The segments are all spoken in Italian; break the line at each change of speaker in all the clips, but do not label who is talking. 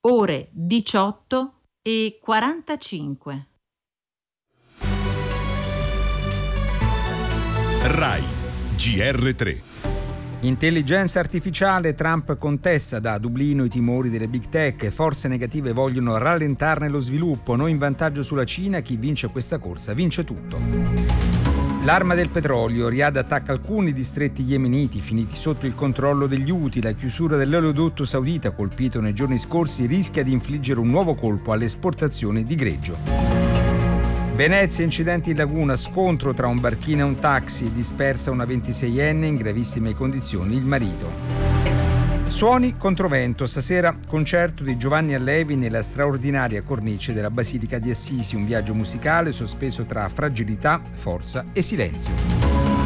ore 18:45.
Rai GR3.
Intelligenza artificiale, Trump contesta da Dublino i timori delle big tech, forze negative vogliono rallentarne lo sviluppo, noi in vantaggio sulla Cina, chi vince questa corsa vince tutto. L'arma del petrolio, Riyadh attacca alcuni distretti yemeniti finiti sotto il controllo degli Houthi, la chiusura dell'oleodotto saudita colpito nei giorni scorsi rischia di infliggere un nuovo colpo alle esportazioni di greggio. Venezia, incidenti in laguna, scontro tra un barchino e un taxi, dispersa una 26enne in gravissime condizioni il marito. Suoni controvento, stasera concerto di Giovanni Allevi nella straordinaria cornice della Basilica di Assisi, un viaggio musicale sospeso tra fragilità, forza e silenzio.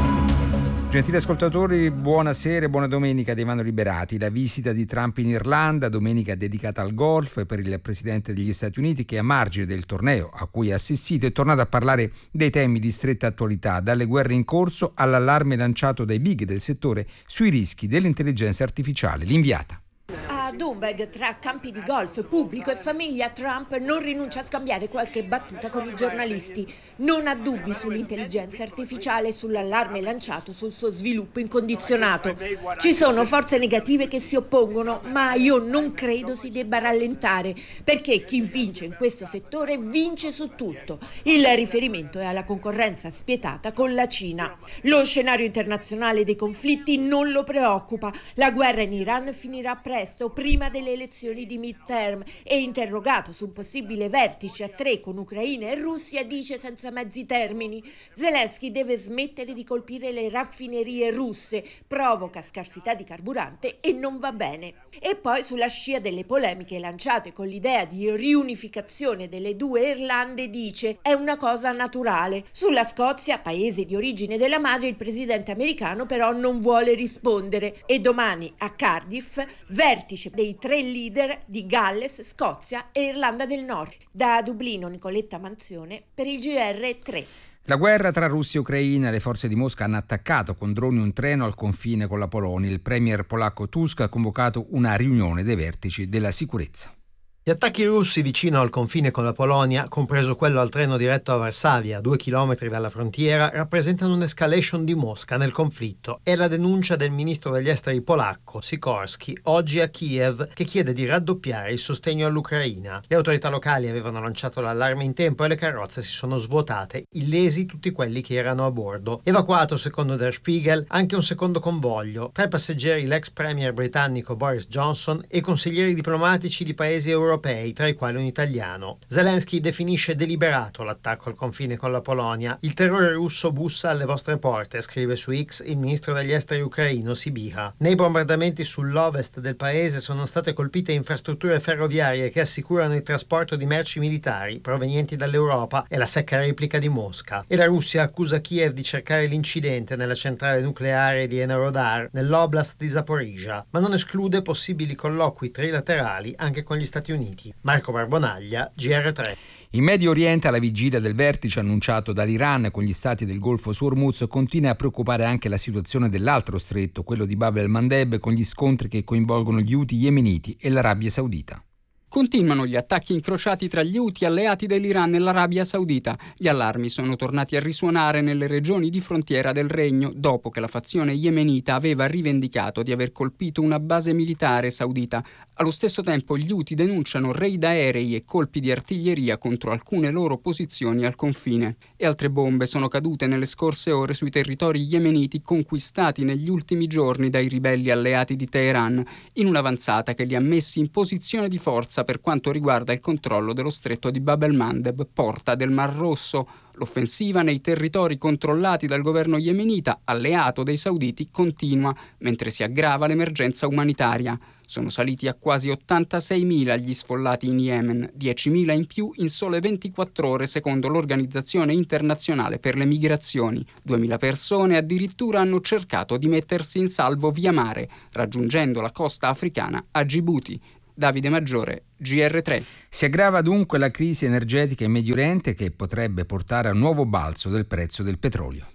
Gentili ascoltatori, buonasera e buona domenica da Ivano Liberati. La visita di Trump in Irlanda, domenica dedicata al golf per il Presidente degli Stati Uniti, che a margine del torneo a cui ha assistito è tornato a parlare dei temi di stretta attualità, dalle guerre in corso all'allarme lanciato dai big del settore sui rischi dell'intelligenza artificiale. L'inviata.
A Doonbeg, tra campi di golf, pubblico e famiglia, Trump non rinuncia a scambiare qualche battuta con i giornalisti. Non ha dubbi sull'intelligenza artificiale e sull'allarme lanciato sul suo sviluppo incondizionato. Ci sono forze negative che si oppongono, ma io non credo si debba rallentare, perché chi vince in questo settore vince su tutto. Il riferimento è alla concorrenza spietata con la Cina. Lo scenario internazionale dei conflitti non lo preoccupa. La guerra in Iran finirà presto, prima delle elezioni di midterm, e interrogato su un possibile vertice a 3 con Ucraina e Russia dice senza mezzi termini: Zelensky deve smettere di colpire le raffinerie russe, provoca scarsità di carburante e non va bene. E poi, sulla scia delle polemiche lanciate con l'idea di riunificazione delle due Irlande, dice è una cosa naturale. Sulla Scozia, paese di origine della madre, il presidente americano però non vuole rispondere, e domani a Cardiff vertice dei 3 leader di Galles, Scozia e Irlanda del Nord. Da Dublino, Nicoletta Manzione per il GR3.
La guerra tra Russia e Ucraina, le forze di Mosca hanno attaccato con droni un treno al confine con la Polonia. Il premier polacco Tusk ha convocato una riunione dei vertici della sicurezza.
Gli attacchi russi vicino al confine con la Polonia, compreso quello al treno diretto a Varsavia, 2 chilometri dalla frontiera, rappresentano un'escalation di Mosca nel conflitto. È la denuncia del ministro degli esteri polacco, Sikorski, oggi a Kiev, che chiede di raddoppiare il sostegno all'Ucraina. Le autorità locali avevano lanciato l'allarme in tempo e le carrozze si sono svuotate, illesi tutti quelli che erano a bordo. Evacuato, secondo Der Spiegel, anche un secondo convoglio. 3 passeggeri l'ex premier britannico Boris Johnson e consiglieri diplomatici di paesi europei, tra i quali un italiano. Zelensky definisce deliberato l'attacco al confine con la Polonia. Il terrore russo bussa alle vostre porte, scrive su X il ministro degli esteri ucraino Sibiha. Nei bombardamenti sull'ovest del paese sono state colpite infrastrutture ferroviarie che assicurano il trasporto di merci militari provenienti dall'Europa e la secca replica di Mosca. E la Russia accusa Kiev di cercare l'incidente nella centrale nucleare di Enerhodar, nell'oblast di Zaporizhzhia, ma non esclude possibili colloqui trilaterali anche con gli Stati Uniti. Marco Barbonaglia, GR3.
In Medio Oriente, alla vigilia del vertice annunciato dall'Iran con gli stati del Golfo su Hormuz, continua a preoccupare anche la situazione dell'altro stretto, quello di Bab el-Mandeb, con gli scontri che coinvolgono gli Houthi yemeniti e l'Arabia Saudita.
Continuano gli attacchi incrociati tra gli Houthi alleati dell'Iran e l'Arabia Saudita. Gli allarmi sono tornati a risuonare nelle regioni di frontiera del regno dopo che la fazione yemenita aveva rivendicato di aver colpito una base militare saudita. Allo stesso tempo gli Houthi denunciano raid aerei e colpi di artiglieria contro alcune loro posizioni al confine. E altre bombe sono cadute nelle scorse ore sui territori yemeniti conquistati negli ultimi giorni dai ribelli alleati di Teheran, in un'avanzata che li ha messi in posizione di forza per quanto riguarda il controllo dello stretto di Bab el-Mandeb, porta del Mar Rosso. L'offensiva nei territori controllati dal governo yemenita, alleato dei sauditi, continua, mentre si aggrava l'emergenza umanitaria. Sono saliti a quasi 86.000 gli sfollati in Yemen, 10.000 in più in sole 24 ore secondo l'Organizzazione Internazionale per le Migrazioni. 2.000 persone addirittura hanno cercato di mettersi in salvo via mare, raggiungendo la costa africana a Djibouti. Davide Maggiore, GR3.
Si aggrava dunque la crisi energetica in Medio Oriente, che potrebbe portare a un nuovo balzo del prezzo del petrolio.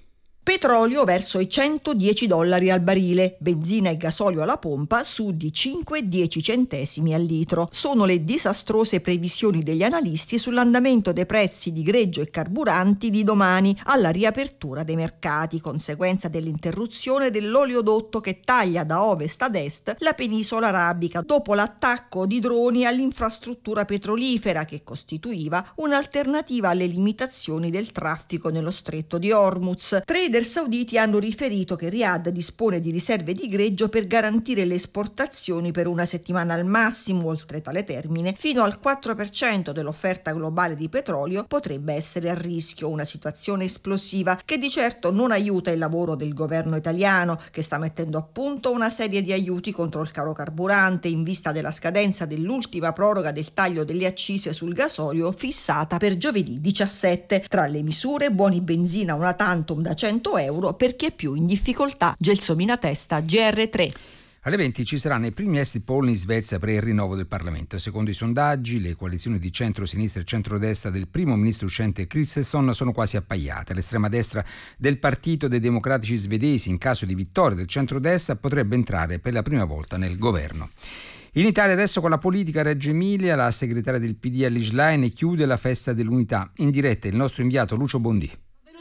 Petrolio verso i $110 al barile, benzina e gasolio alla pompa su di 5-10 centesimi al litro. Sono le disastrose previsioni degli analisti sull'andamento dei prezzi di greggio e carburanti di domani alla riapertura dei mercati, conseguenza dell'interruzione dell'oleodotto che taglia da ovest ad est la penisola arabica dopo l'attacco di droni all'infrastruttura petrolifera che costituiva un'alternativa alle limitazioni del traffico nello stretto di Hormuz. Trader sauditi hanno riferito che Riyadh dispone di riserve di greggio per garantire le esportazioni per una settimana al massimo. Oltre tale termine, fino al 4% dell'offerta globale di petrolio potrebbe essere a rischio, una situazione esplosiva che di certo non aiuta il lavoro del governo italiano, che sta mettendo a punto una serie di aiuti contro il caro carburante in vista della scadenza dell'ultima proroga del taglio delle accise sul gasolio fissata per giovedì 17. Tra le misure, buoni benzina una tantum da €100 per chi è più in difficoltà. Gelsomina Testa, GR3.
Alle 20 ci saranno i primi exit poll in Svezia per il rinnovo del Parlamento. Secondo i sondaggi, le coalizioni di centro-sinistra e centrodestra del primo ministro uscente Kristersson sono quasi appaiate. L'estrema destra del Partito dei Democratici svedesi, in caso di vittoria del centrodestra, potrebbe entrare per la prima volta nel governo. In Italia adesso con la politica a Reggio Emilia, la segretaria del PD Elly Schlein chiude la festa dell'unità. In diretta il nostro inviato Lucio Bondi.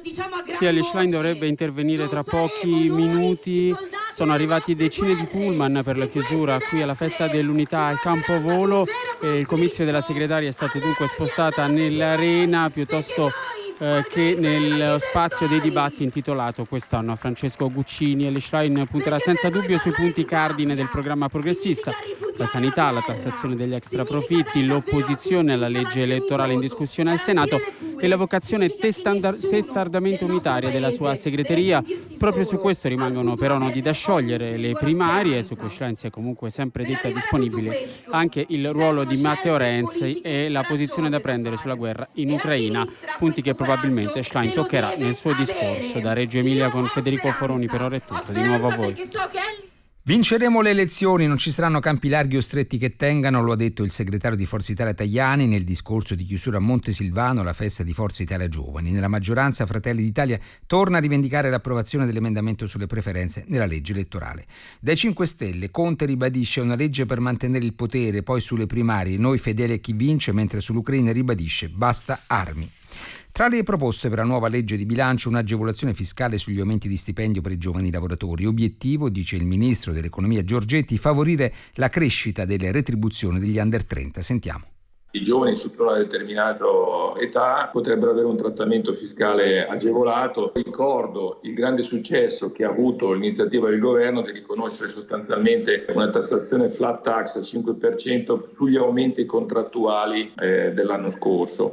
Sì, Elly Schlein dovrebbe intervenire tra pochi minuti. Sono arrivati decine di pullman per la chiusura qui alla festa dell'unità al Campovolo. Il comizio della segretaria è stato dunque spostata nell'arena piuttosto che nello spazio dei dibattiti intitolato quest'anno a Francesco Guccini. Elly Schlein punterà senza dubbio sui punti cardine del programma progressista: la sanità, la tassazione degli extraprofitti, l'opposizione alla legge elettorale in discussione al Senato e la vocazione testardamente unitaria della sua segreteria. Proprio su questo rimangono però nodi da sciogliere: le primarie, su cui Schlein si è comunque sempre detta disponibile, anche il ruolo di Matteo Renzi e la posizione da prendere sulla guerra in Ucraina, punti che probabilmente Schlein toccherà nel suo discorso. Da Reggio Emilia con Federico Foroni, per ora è tutto, di nuovo a voi.
Vinceremo le elezioni, non ci saranno campi larghi o stretti che tengano, lo ha detto il segretario di Forza Italia Tajani nel discorso di chiusura a Montesilvano, la festa di Forza Italia Giovani. Nella maggioranza Fratelli d'Italia torna a rivendicare l'approvazione dell'emendamento sulle preferenze nella legge elettorale. Dai 5 Stelle Conte ribadisce una legge per mantenere il potere, poi sulle primarie noi fedeli a chi vince, mentre sull'Ucraina ribadisce basta armi. Tra le proposte per la nuova legge di bilancio un'agevolazione fiscale sugli aumenti di stipendio per i giovani lavoratori. Obiettivo, dice il ministro dell'economia Giorgetti, favorire la crescita delle retribuzioni degli under 30. Sentiamo.
I giovani sotto una determinata età potrebbero avere un trattamento fiscale agevolato. Ricordo il grande successo che ha avuto l'iniziativa del governo di riconoscere sostanzialmente una tassazione flat tax al 5% sugli aumenti contrattuali dell'anno scorso.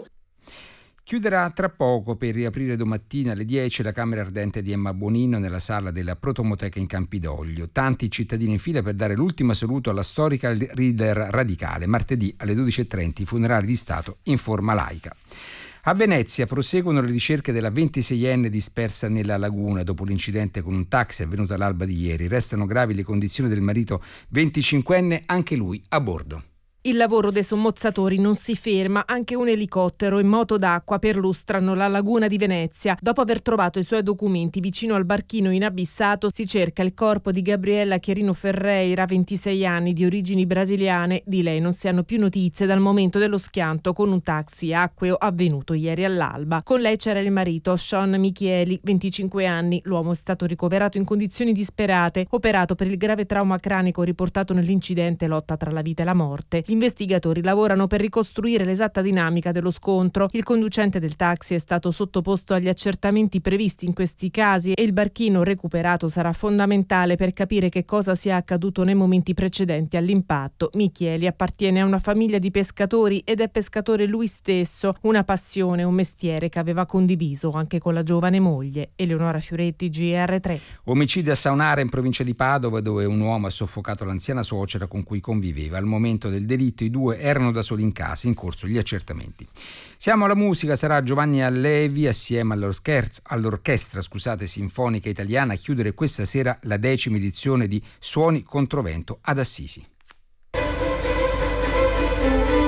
Chiuderà tra poco per riaprire domattina alle 10 la Camera Ardente di Emma Bonino nella sala della Protomoteca in Campidoglio. Tanti cittadini in fila per dare l'ultimo saluto alla storica leader radicale. Martedì alle 12.30 i funerali di Stato in forma laica. A Venezia proseguono le ricerche della 26enne dispersa nella laguna dopo l'incidente con un taxi avvenuto all'alba di ieri. Restano gravi le condizioni del marito 25enne, anche lui a bordo.
Il lavoro dei sommozzatori non si ferma, anche un elicottero e moto d'acqua perlustrano la laguna di Venezia. Dopo aver trovato i suoi documenti vicino al barchino inabissato, si cerca il corpo di Gabriella Chiarino Ferreira, 26 anni, di origini brasiliane. Di lei non si hanno più notizie dal momento dello schianto con un taxi acqueo avvenuto ieri all'alba. Con lei c'era il marito, Sean Michieli, 25 anni. L'uomo è stato ricoverato in condizioni disperate, operato per il grave trauma cranico riportato nell'incidente, lotta tra la vita e la morte. Gli investigatori lavorano per ricostruire l'esatta dinamica dello scontro. Il conducente del taxi è stato sottoposto agli accertamenti previsti in questi casi e il barchino recuperato sarà fondamentale per capire che cosa sia accaduto nei momenti precedenti all'impatto. Michieli appartiene a una famiglia di pescatori ed è pescatore lui stesso, una passione, un mestiere che aveva condiviso anche con la giovane moglie. Eleonora Fioretti, GR3.
Omicidio a Saunara in provincia di Padova, dove un uomo ha soffocato l'anziana suocera con cui conviveva. Al momento del delitto i due erano da soli in casa, in corso gli accertamenti. Siamo alla musica, sarà Giovanni Allevi assieme all'orchestra sinfonica italiana a chiudere questa sera la 10ª edizione di Suoni Controvento ad Assisi.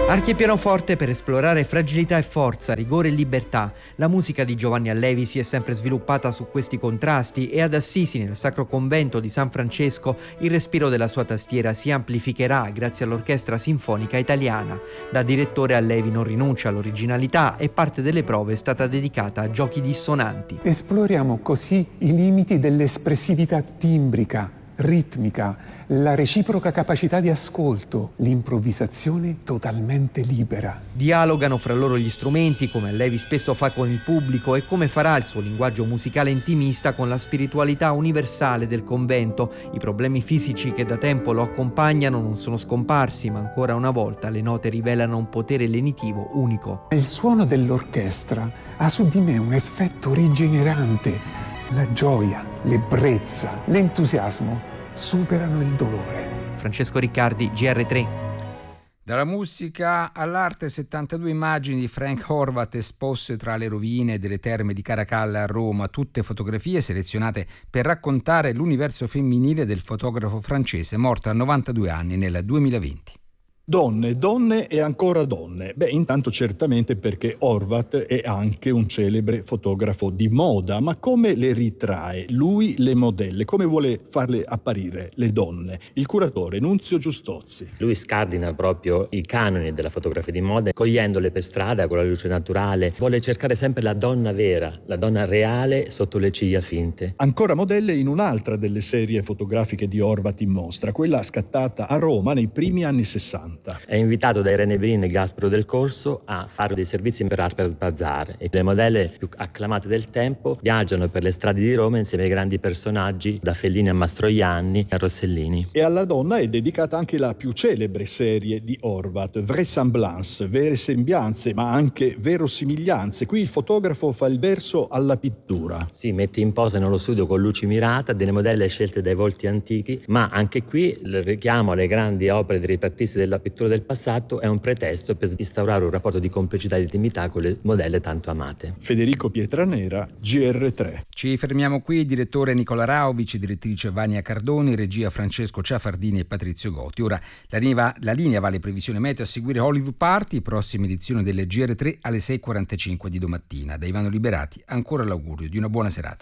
Archi e pianoforte per esplorare fragilità e forza, rigore e libertà. La musica di Giovanni Allevi si è sempre sviluppata su questi contrasti e ad Assisi, nel Sacro Convento di San Francesco, il respiro della sua tastiera si amplificherà grazie all'Orchestra Sinfonica Italiana. Da direttore Allevi non rinuncia all'originalità e parte delle prove è stata dedicata a giochi dissonanti.
Esploriamo così i limiti dell'espressività timbrica, ritmica, la reciproca capacità di ascolto, l'improvvisazione totalmente libera.
Dialogano fra loro gli strumenti, come Allevi spesso fa con il pubblico, e come farà il suo linguaggio musicale intimista con la spiritualità universale del convento. I problemi fisici che da tempo lo accompagnano non sono scomparsi, ma ancora una volta le note rivelano un potere lenitivo unico.
Il suono dell'orchestra ha su di me un effetto rigenerante. La gioia, l'ebbrezza, l'entusiasmo superano il dolore.
Francesco Riccardi, GR3.
Dalla musica all'arte, 72 immagini di Frank Horvath esposte tra le rovine delle terme di Caracalla a Roma, tutte fotografie selezionate per raccontare l'universo femminile del fotografo francese morto a 92 anni nel 2020.
Donne, donne e ancora donne. Intanto certamente perché Horvath è anche un celebre fotografo di moda, ma come le ritrae lui le modelle? Come vuole farle apparire le donne? Il curatore Nunzio Giustozzi.
Lui scardina proprio i canoni della fotografia di moda, cogliendole per strada con la luce naturale. Vuole cercare sempre la donna vera, la donna reale sotto le ciglia finte.
Ancora modelle in un'altra delle serie fotografiche di Horvath in mostra, quella scattata a Roma nei primi anni 60.
È invitato da Irene Brin e Gasparo Del Corso a fare dei servizi per Harper's Bazaar e le modelle più acclamate del tempo viaggiano per le strade di Roma insieme ai grandi personaggi, da Fellini a Mastroianni a Rossellini.
E alla donna è dedicata anche la più celebre serie di Horvath, Vraisemblance, vere sembianze ma anche verosimiglianze. Qui il fotografo fa il verso alla pittura.
Sì, mette in posa nello studio con luci mirate delle modelle scelte dai volti antichi, ma anche qui il richiamo alle grandi opere dei ritrattisti della pittura del passato è un pretesto per instaurare un rapporto di complicità e di intimità con le modelle tanto amate.
Federico Pietranera, GR3.
Ci fermiamo qui, direttore Nicola Rauvic, direttrice Vania Cardoni, regia Francesco Ciafardini e Patrizio Gotti. Ora la linea va alle previsioni meteo, a seguire Hollywood Party, prossima edizione delle GR3 alle 6.45 di domattina. Da Ivano Liberati ancora l'augurio di una buona serata.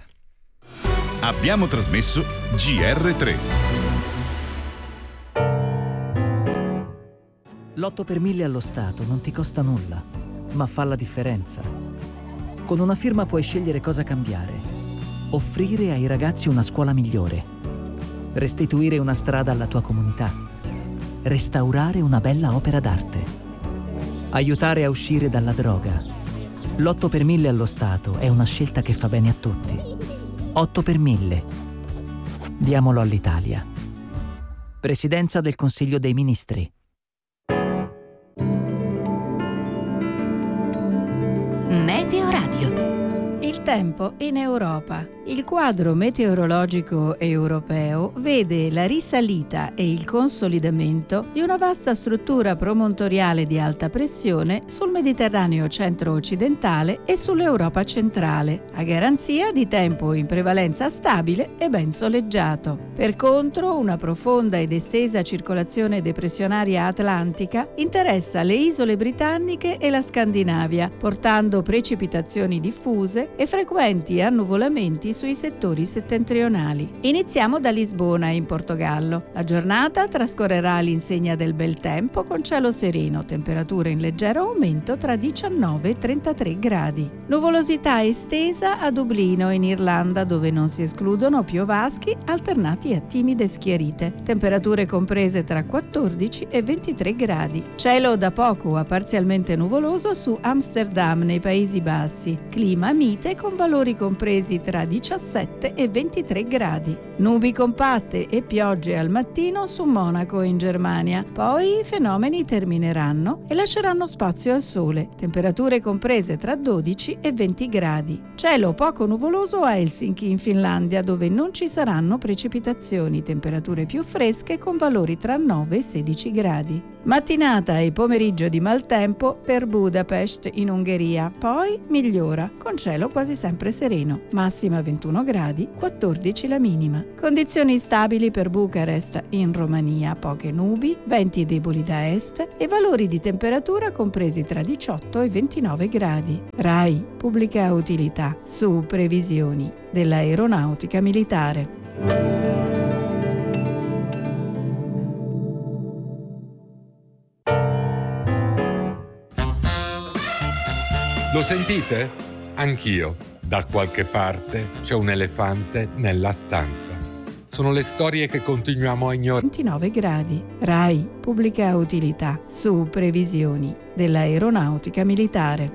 Abbiamo trasmesso GR3.
L'8 per 1000 allo Stato non ti costa nulla, ma fa la differenza. Con una firma puoi scegliere cosa cambiare. Offrire ai ragazzi una scuola migliore. Restituire una strada alla tua comunità. Restaurare una bella opera d'arte. Aiutare a uscire dalla droga. L'8 per 1000 allo Stato è una scelta che fa bene a tutti. 8 per 1000. Diamolo all'Italia. Presidenza del Consiglio dei Ministri.
Meteo Radio. Il tempo in Europa. Il quadro meteorologico europeo vede la risalita e il consolidamento di una vasta struttura promontoriale di alta pressione sul Mediterraneo centro-occidentale e sull'Europa centrale, a garanzia di tempo in prevalenza stabile e ben soleggiato. Per contro, una profonda ed estesa circolazione depressionaria atlantica interessa le isole britanniche e la Scandinavia, portando precipitazioni diffuse e frequenti annuvolamenti sui settori settentrionali. Iniziamo da Lisbona, in Portogallo. La giornata trascorrerà all'insegna del bel tempo con cielo sereno, temperature in leggero aumento tra 19 e 33 gradi. Nuvolosità estesa a Dublino, in Irlanda, dove non si escludono piovaschi alternati a timide schiarite. Temperature comprese tra 14 e 23 gradi. Cielo da poco a parzialmente nuvoloso su Amsterdam, nei Paesi Bassi. Clima mite con valori compresi tra 17 e 23 gradi. Nubi compatte e piogge al mattino su Monaco, in Germania. Poi i fenomeni termineranno e lasceranno spazio al sole. Temperature comprese tra 12 e 20 gradi. Cielo poco nuvoloso a Helsinki, in Finlandia, dove non ci saranno precipitazioni. oscillazioni, temperature più fresche con valori tra 9 e 16 gradi. Mattinata e pomeriggio di maltempo per Budapest in Ungheria, poi migliora con cielo quasi sempre sereno, massima 21 gradi, 14 la minima. Condizioni stabili per Bucarest in Romania, poche nubi, venti deboli da est e valori di temperatura compresi tra 18 e 29 gradi. RAI, pubblica utilità, su previsioni dell'aeronautica militare.
Lo sentite? Anch'io. Da qualche parte c'è un elefante nella stanza. Sono le storie che continuiamo a ignorare.
29 gradi. RAI, pubblica utilità, su previsioni dell'aeronautica militare.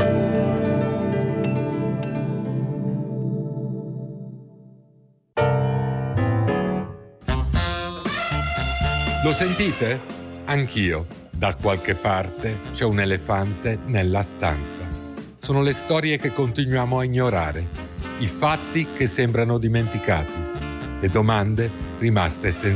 Lo sentite? Anch'io. Da qualche parte c'è un elefante nella stanza. Sono le storie che continuiamo a ignorare, i fatti che sembrano dimenticati, le domande rimaste senza